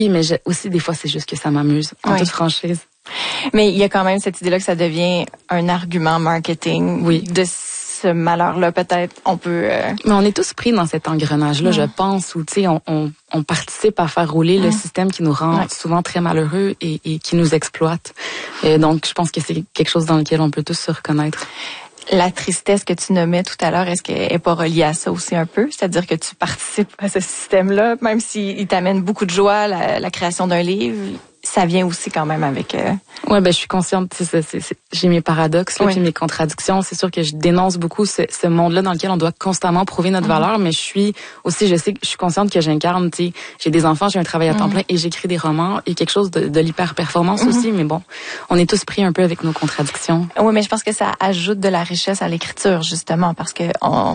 Oui, mais aussi, des fois, c'est juste que ça m'amuse, en toute franchise. Mais il y a quand même cette idée-là que ça devient un argument marketing de ce malheur-là, peut-être. On peut... Mais on est tous pris dans cet engrenage-là, je pense, où, tu sais, on participe à faire rouler le système qui nous rend souvent très malheureux et qui nous exploite. Donc, je pense que c'est quelque chose dans lequel on peut tous se reconnaître. La tristesse que tu nommais tout à l'heure, est-ce qu'elle est pas reliée à ça aussi un peu? C'est-à-dire que tu participes à ce système-là, même s'il t'amène beaucoup de joie, la création d'un livre, ça vient aussi quand même avec... Ouais, je suis consciente, j'ai mes paradoxes, là, puis mes contradictions. C'est sûr que je dénonce beaucoup ce monde-là dans lequel on doit constamment prouver notre valeur, mais je suis consciente que j'incarne, tu sais, j'ai des enfants, j'ai un travail à temps plein et j'écris des romans et quelque chose de l'hyper-performance aussi, mais bon, on est tous pris un peu avec nos contradictions. Oui, mais je pense que ça ajoute de la richesse à l'écriture, justement, parce que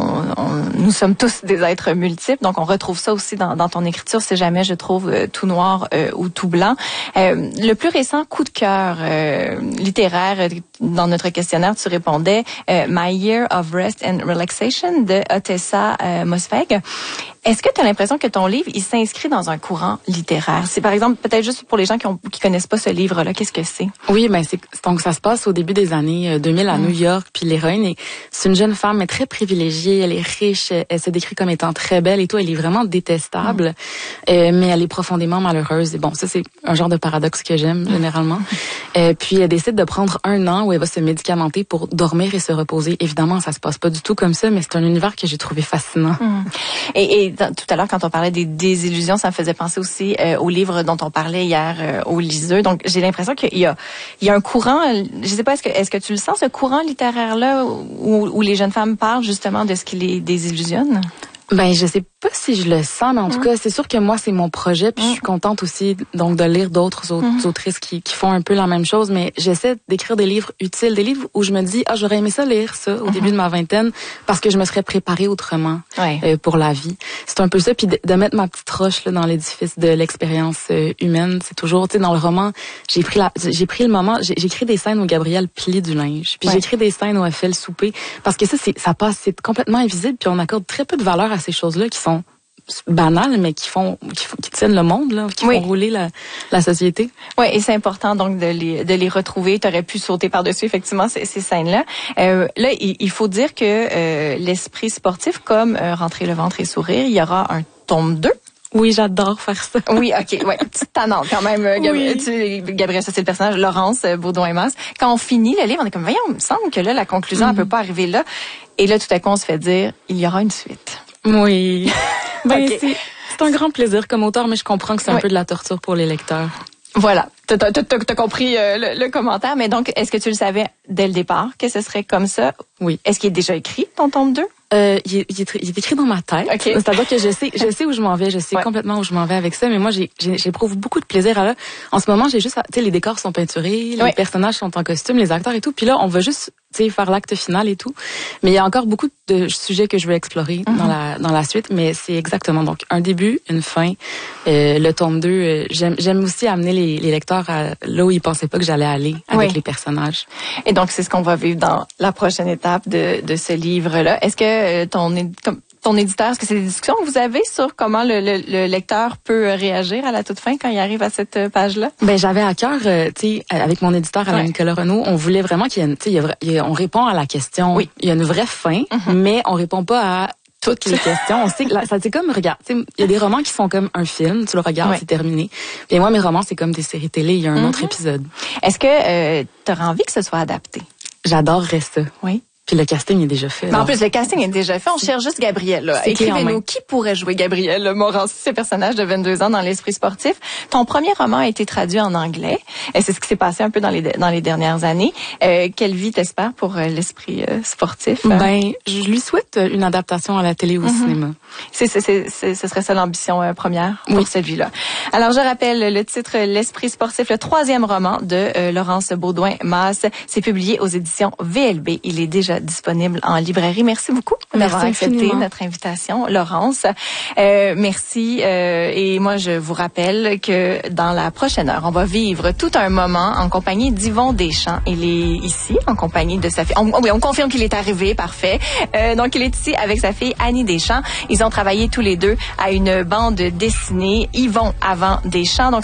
nous sommes tous des êtres multiples, donc on retrouve ça aussi dans ton écriture, si jamais je trouve tout noir ou tout blanc. Le plus récent coup de cœur littéraire, dans notre questionnaire, tu répondais My Year of Rest and Relaxation de Otessa Moshfegh. Est-ce que tu as l'impression que ton livre, il s'inscrit dans un courant littéraire? C'est par exemple, peut-être juste pour les gens qui connaissent pas ce livre-là, qu'est-ce que c'est? Oui, donc ça se passe au début des années 2000 à New York, puis l'héroïne, c'est une jeune femme, mais très privilégiée, elle est riche, elle se décrit comme étant très belle et tout, elle est vraiment détestable, mais elle est profondément malheureuse. Et bon, ça c'est un genre de paradoxe que j'aime généralement. Puis elle décide de prendre 1 an où elle va se médicamenter pour dormir et se reposer. Évidemment, ça se passe pas du tout comme ça, mais c'est un univers que j'ai trouvé fascinant. Et tout à l'heure, quand on parlait des désillusions, ça me faisait penser aussi au livre dont on parlait hier au Liseux. Donc, j'ai l'impression qu'il y a un courant, je sais pas, est-ce que tu le sens, ce courant littéraire-là, où les jeunes femmes parlent justement de ce qui les désillusionne? Je sais pas si je le sens, mais en tout cas, c'est sûr que moi, c'est mon projet, puis je suis contente aussi donc de lire d'autres autrices qui font un peu la même chose, mais j'essaie d'écrire des livres utiles, des livres où je me dis j'aurais aimé ça lire ça au début de ma vingtaine parce que je me serais préparée autrement pour la vie. C'est un peu ça, puis de mettre ma petite roche là dans l'édifice de l'expérience humaine, c'est toujours, tu sais, dans le roman, j'ai pris le moment, j'écris des scènes où Gabrielle plie du linge, puis j'écris des scènes où elle fait le souper parce que ça passe, c'est complètement invisible, puis on accorde très peu de valeur à ces choses-là qui sont banales, mais qui tiennent le monde, là, qui font rouler la société. Oui, et c'est important donc de les retrouver. Tu aurais pu sauter par-dessus effectivement ces scènes-là. Là, il faut dire que l'esprit sportif, comme Rentrer le ventre et sourire, il y aura un tome 2. Oui, j'adore faire ça. Oui, OK. Ouais, petite tannante quand même, Gabrielle. Gabrielle, ça c'est le personnage, Laurence Baudouin-Masse. Quand on finit le livre, on est comme, voyons, il me semble que là, la conclusion, elle peut pas arriver là. Et là, tout à coup, on se fait dire, il y aura une suite. Oui. C'est un grand plaisir comme auteur, mais je comprends que c'est un peu de la torture pour les lecteurs. Voilà. T'as compris le commentaire, mais donc, est-ce que tu le savais dès le départ que ce serait comme ça? Oui. Est-ce qu'il est déjà écrit, ton tome 2? Il est écrit dans ma tête. Okay. C'est-à-dire que je sais où je m'en vais, je sais complètement où je m'en vais avec ça, mais moi j'éprouve beaucoup de plaisir à là. En ce moment, j'ai juste, tu sais, les décors sont peinturés, les personnages sont en costume, les acteurs et tout, puis là on va juste, tu sais, faire l'acte final et tout. Mais il y a encore beaucoup de sujets que je veux explorer dans la suite, mais c'est exactement donc un début, une fin. Le tome 2, j'aime aussi amener les lecteurs à là où ils pensaient pas que j'allais aller avec les personnages. Et donc c'est ce qu'on va vivre dans la prochaine étape de ce livre-là. Est-ce que ton éditeur, est-ce que c'est des discussions que vous avez sur comment le lecteur peut réagir à la toute fin quand il arrive à cette page-là? J'avais à cœur, tu sais, avec mon éditeur Alain Nicolas Renaud, on voulait vraiment qu'il y ait une, tu sais, on répond à la question. Oui. Il y a une vraie fin, mais on répond pas à toutes les questions. On sait que ça c'est comme, regarde, tu sais, il y a des romans qui sont comme un film, tu le regardes, c'est terminé. Et moi, mes romans, c'est comme des séries télé, il y a un autre épisode. Est-ce que tu auras envie que ce soit adapté? J'adorerais ça. Oui. Puis le casting est déjà fait. Mais en plus, le casting est déjà fait. On cherche juste Gabrielle. Écrivez-nous qui pourrait jouer Gabrielle Morancy, ce personnage de 22 ans dans l'esprit sportif. Ton premier roman a été traduit en anglais. Et c'est ce qui s'est passé un peu dans les dernières années. Quelle vie t'espères pour l'esprit sportif? Je lui souhaite une adaptation à la télé ou au cinéma. Ce serait ça l'ambition première pour cette vie-là. Alors, je rappelle le titre L'esprit sportif, le 3e roman de Laurence Baudouin-Masse. C'est publié aux éditions VLB. Il est déjà disponible en librairie. Merci beaucoup d'avoir accepté notre invitation, Laurence. Merci. Et moi, je vous rappelle que dans la prochaine heure, on va vivre tout un moment en compagnie d'Yvon Deschamps. Il est ici en compagnie de sa fille. On confirme qu'il est arrivé, parfait. Donc, il est ici avec sa fille Annie Deschamps. Ils ont travaillé tous les deux à une bande dessinée, Yvon avant Deschamps. Donc,